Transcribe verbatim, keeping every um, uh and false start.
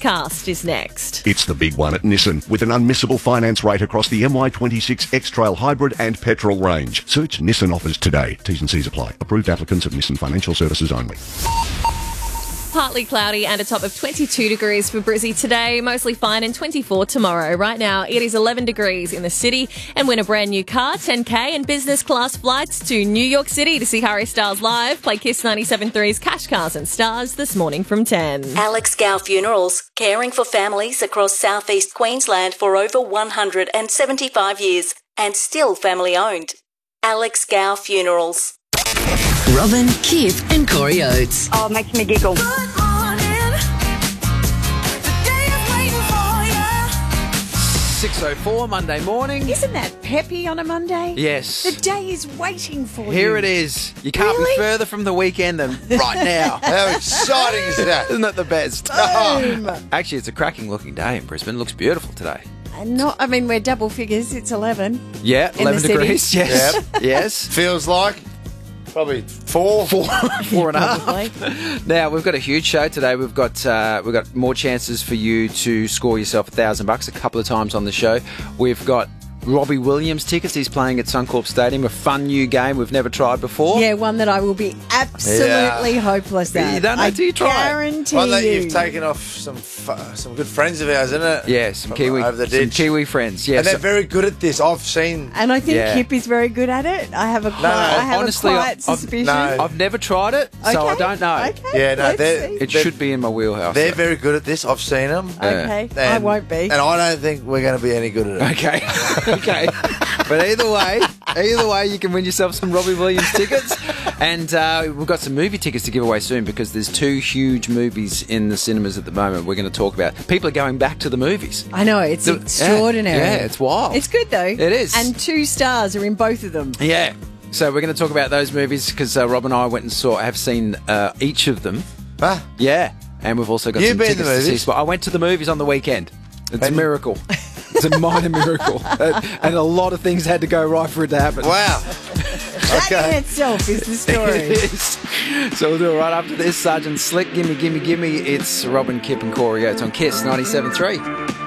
Newscast is next. It's the big one at Nissan, with an unmissable finance rate across the M Y twenty-six X-Trail hybrid and petrol range. Search Nissan offers today. T's and C's apply. Approved applicants of Nissan Financial Services only. Partly cloudy and a top of twenty-two degrees for Brizzy today. Mostly fine and twenty-four tomorrow. Right now, it is eleven degrees in the city. And win a brand new car, ten K and business class flights to New York City to see Harry Styles live. Play Kiss ninety-seven point three's Cash Cars and Stars this morning from ten. Alex Gow Funerals, caring for families across southeast Queensland for over one hundred seventy-five years and still family owned. Alex Gow Funerals. Robin, Kip and Corey Oates. Oh, it makes me giggle. six oh four Monday morning. Isn't that peppy on a Monday? Yes. The day is waiting for you. Here it is. You can't Really? be further from the weekend than right now. How exciting is that? Isn't that the best? Boom. Actually, it's a cracking looking day in Brisbane. It looks beautiful today. And not, I mean, we're double figures. It's eleven. Yeah, In eleven the city. degrees. Yes. Yep. Yes. Feels like probably four. Four, four and a half. Probably. Now we've got a huge show today. We've got uh, we've got more chances for you to score yourself a thousand bucks a couple of times on the show. We've got Robbie Williams tickets. He's playing at Suncorp Stadium. A fun new game we've never tried before. Yeah, one that I will be absolutely Yeah. hopeless at. You don't know I till you try it. guarantee One that you. you've taken off some fu- some good friends of ours, isn't it? Yeah, some From Kiwi, over the some ditch. Kiwi friends. Yeah, And they're so- very good at this. I've seen. And I think Yeah. Kip is very good at it. I have a quiet, no, I have honestly, a I- quiet I've- suspicion. no. I've never tried it, so I Okay, don't know. Okay, Yeah, no, let's they're- see. It They're- should be in my wheelhouse. They're though. very good at this. I've seen them. Okay, I And- won't be. And I don't think we're going to be any good at it. Okay, okay. But either way, either way, you can win yourself some Robbie Williams tickets. And uh, we've got some movie tickets to give away soon because there's two huge movies in the cinemas at the moment we're going to talk about. People are going back to the movies. I know, it's The- extraordinary. Yeah, yeah, it's wild. It's good, though. It is. And two stars are in both of them. Yeah. So we're going to talk about those movies because uh, Rob and I went and saw, have seen uh, each of them. Huh? Yeah. And we've also got You've some been to tickets the to see. movies? Spot. I went to the movies on the weekend. It's a And- miracle. It's a minor miracle. And and a lot of things had to go right for it to happen. Wow. That in Okay. itself is the story. It is. So we'll do it right after this. Sergeant Slick, gimme, gimme, gimme. It's Robin, Kip and Corey Oates on Kiss ninety-seven point three.